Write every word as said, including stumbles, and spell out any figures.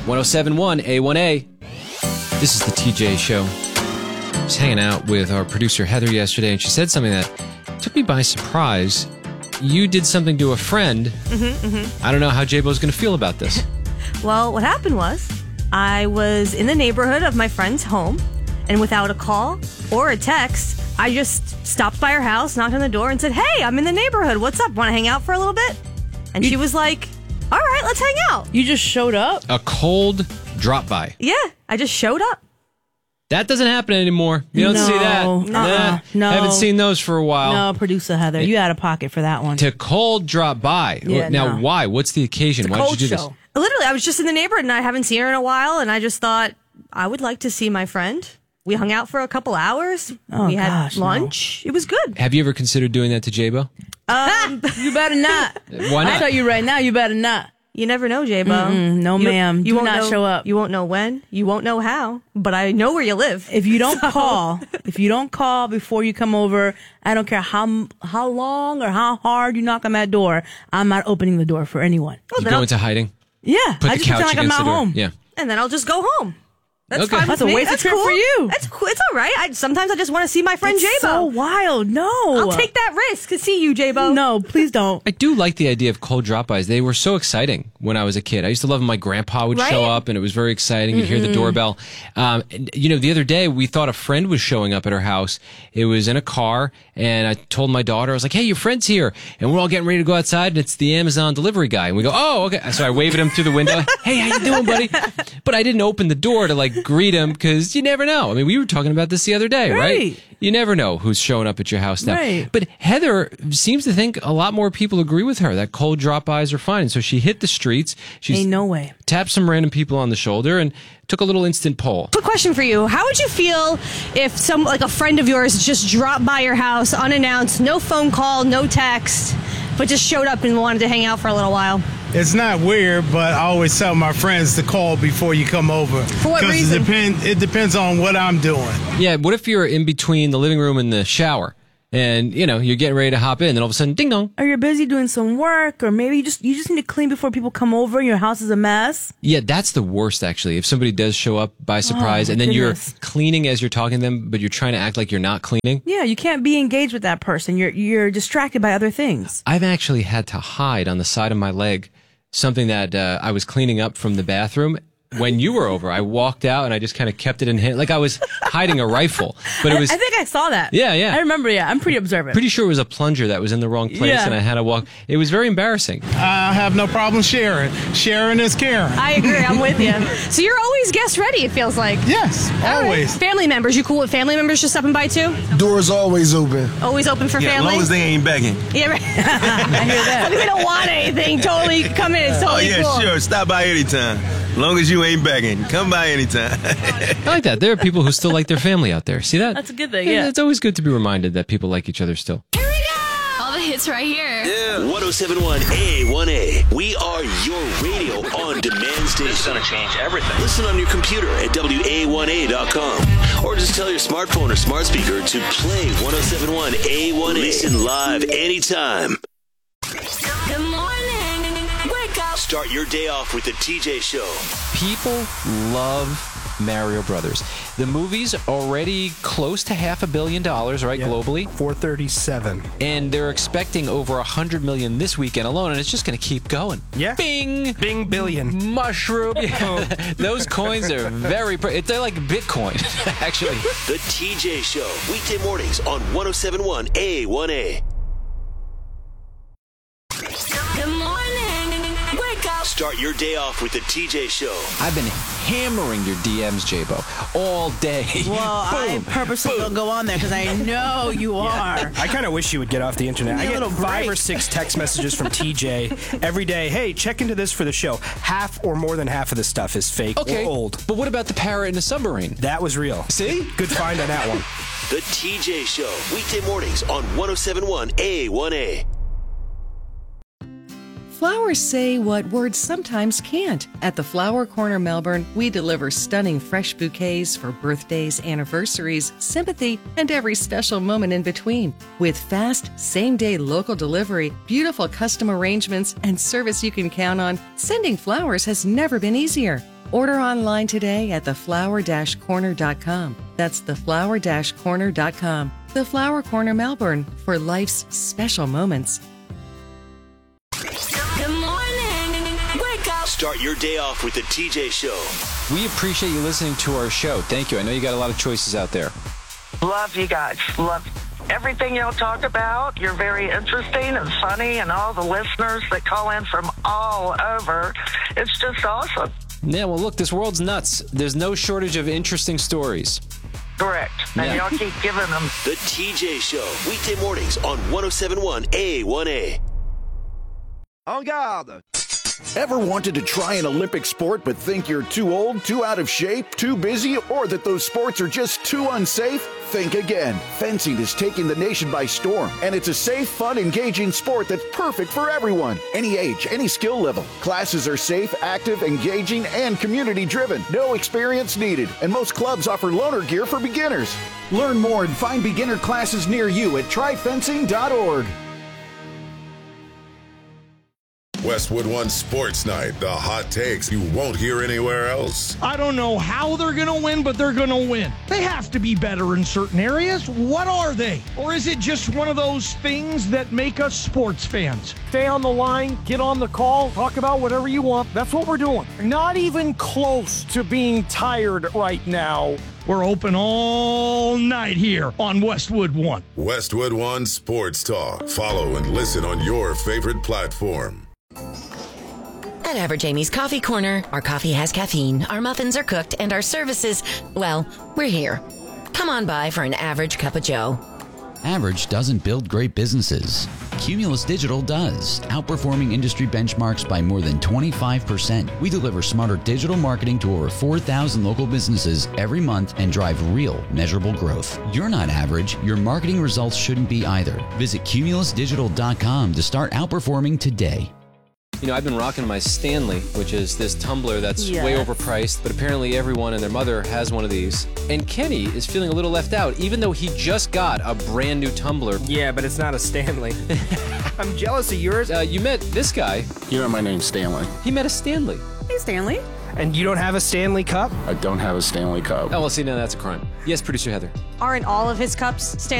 one oh seven point one A one A. This is the T J Show. I was hanging out with our producer Heather yesterday, and she said something that took me by surprise. You did something to a friend. Mm-hmm, mm-hmm. I don't know how J-Bo's going to feel about this. Well, what happened was I was in the neighborhood of my friend's home, and without a call or a text, I just stopped by her house, knocked on the door, and said, "Hey, I'm in the neighborhood. What's up? Want to hang out for a little bit?" And she was like, "All right, let's hang out." You just showed up? A cold drop-by. Yeah, I just showed up. That doesn't happen anymore. You don't no, see that. No, Nah, no. I haven't seen those for a while. No, producer Heather, you out of pocket for that one. To cold drop by. Yeah, now, no. why? What's the occasion? It's a Why cold did you do show. this? Literally, I was just in the neighborhood, and I haven't seen her in a while, and I just thought I would like to see my friend. We hung out for a couple hours. Oh, we had gosh, lunch. No. It was good. Have you ever considered doing that to J-Bo? Um, you better not. Why not? I tell you right now, you better not. You never know, J-Bo. Mm-mm, no, you, ma'am. You Do won't not know, show up. You won't know when. You won't know how. But I know where you live. If you don't so. call, if you don't call before you come over, I don't care how how long or how hard you knock on that door. I'm not opening the door for anyone. Well, You then go I'll- into hiding? Yeah, Put I the just couch pretend like I'm against not the door. home. Yeah. And then I'll just go home. That's Okay. fine. That's with a me. wasted That's trip cool. for you. That's cool. It's all right. I, sometimes I just want to see my friend It's J-Bo. so wild. No. I'll take that risk to see you, J-Bo. No, please don't. I do like the idea of cold drop-bys. They were so exciting when I was a kid. I used to love when my grandpa would Right? show up, and it was very exciting. You'd hear the doorbell. Um, and, you know, the other day, we thought a friend was showing up at our house. It was in a car, and I told my daughter, I was like, "Hey, your friend's here." And we're all getting ready to go outside, and it's the Amazon delivery guy. And we go, "Oh, okay." So I waved at him through the window. "Hey, how you doing, buddy?" But I didn't open the door to, like, greet him, because you never know. I mean, we were talking about this the other day, right? Right. You never know who's showing up at your house now. Right. But Heather seems to think a lot more people agree with her that cold drop-bys are fine. And so she hit the streets. She Ain't no way. tapped some random people on the shoulder and took a little instant poll. Quick question for you. How would you feel if some, like a friend of yours just dropped by your house unannounced, no phone call, no text, but just showed up and wanted to hang out for a little while? It's not weird, but I always tell my friends to call before you come over. For what 'Cause reason? It, depend, it depends on what I'm doing. Yeah, what if you're in between the living room and the shower and, you know, you're getting ready to hop in and all of a sudden, ding dong. Or you're busy doing some work, or maybe you just you just need to clean before people come over. Your house is a mess. Yeah, that's the worst, actually. If somebody does show up by surprise Oh, my and then goodness. you're cleaning as you're talking to them, but you're trying to act like you're not cleaning. Yeah, you can't be engaged with that person. You're you're distracted by other things. I've actually had to hide on the side of my leg something that uh, I was cleaning up from the bathroom. When you were over, I walked out and I just kind of kept it in hand, like I was hiding a rifle. But it was I, I think I saw that. Yeah, yeah. I remember. Yeah, I'm pretty observant. pretty sure it was a plunger that was in the wrong place, Yeah. and I had to walk. It was very embarrassing. I have no problem sharing. Sharing is caring. I agree. I'm with you. So you're always guest ready, it feels like. Yes, always. Family members. You cool with family members just stopping by too? Door's always open. Always open for Yeah, as family? long as they ain't begging. Yeah, right. I hear that. As long as they don't want anything, totally come in. It's Oh, totally yeah, cool. sure. Stop by anytime. As long as you ain't begging. Come by anytime. I like that. There are people who still like their family out there. See that? That's a good thing. Yeah. It's always good to be reminded that people like each other still. Here we go! All the hits right here. Yeah. one oh seven point one A one A. We are your radio on demand station. It's going to change everything. Listen on your computer at W A one A dot com. Or just tell your smartphone or smart speaker to play one oh seven point one A one A. Listen live anytime. Good morning. Wake up. Start your day off with the T J Show. People love Mario Brothers. The movie's already close to half a billion dollars, right, globally? four thirty-seven. And they're expecting over one hundred million this weekend alone, and it's just going to keep going. Yeah. Bing! Bing billion. Mushroom. Those coins are very, pre- they're like Bitcoin, actually. The T J Show. Weekday mornings on one oh seven point one A one A. Good morning. Wake up. Start your day off with the T J Show. I've been hammering your D Ms, J-Bo, all day. Well, I purposely don't go on there because I know you are. I kind of wish you would get off the internet. Give me I a get little five break. or six text messages from T J every day. Hey, check into this for the show. Half or more than half of the stuff is fake Okay, or old. but what about the parrot in the submarine? That was real. See? Good find on that one. The T J Show. Weekday mornings on one oh seven point one A one A. Flowers say what words sometimes can't. At the Flower Corner Melbourne, we deliver stunning fresh bouquets for birthdays, anniversaries, sympathy, and every special moment in between. With fast, same-day local delivery, beautiful custom arrangements, and service you can count on, sending flowers has never been easier. Order online today at the flower dash corner dot com. That's the flower dash corner dot com. The Flower Corner Melbourne, for life's special moments. Good morning. Wake up. Start your day off with the T J Show. We appreciate you listening to our show. Thank you. I know you got a lot of choices out there. Love you guys. Love everything y'all talk about. You're very interesting and funny, and all the listeners that call in from all over. It's just awesome. Yeah, well, look, this world's nuts. There's no shortage of interesting stories. Correct. And Yeah. y'all keep giving them. The T J Show. Weekday mornings on one oh seven point one A one A. En garde. Ever wanted to try an Olympic sport but think you're too old, too out of shape, too busy, or that those sports are just too unsafe? Think again. Fencing is taking the nation by storm, and it's a safe, fun, engaging sport that's perfect for everyone. Any age, any skill level. Classes are safe, active, engaging, and community-driven. No experience needed, and most clubs offer loaner gear for beginners. Learn more and find beginner classes near you at try fencing dot org. Westwood One Sports Night, the hot takes you won't hear anywhere else. I don't know how they're going to win, but they're going to win. They have to be better in certain areas. What are they? Or is it just one of those things that make us sports fans? Stay on the line, get on the call, talk about whatever you want. That's what we're doing. Not even close to being tired right now. We're open all night here on Westwood One. Westwood One Sports Talk. Follow and listen on your favorite platform. At Average Amy's Coffee Corner, our coffee has caffeine, our muffins are cooked, and our services, well, we're here. Come on by for an average cup of joe. Average doesn't build great businesses. Cumulus Digital does, outperforming industry benchmarks by more than twenty-five percent. We deliver smarter digital marketing to over four thousand local businesses every month and drive real, measurable growth. You're not average. Your marketing results shouldn't be either. Visit cumulus digital dot com to start outperforming today. You know, I've been rocking my Stanley, which is this tumbler that's Yes. way overpriced, but apparently everyone and their mother has one of these. And Kenny is feeling a little left out, even though he just got a brand new tumbler. Yeah, but it's not a Stanley. I'm jealous of yours. Uh, you met this guy. You know my name's Stanley. He met a Stanley. Hey, Stanley. And you don't have a Stanley Cup? I don't have a Stanley Cup. Oh, well, see, now that's a crime. Yes, producer Heather. Aren't all of his cups Stanley?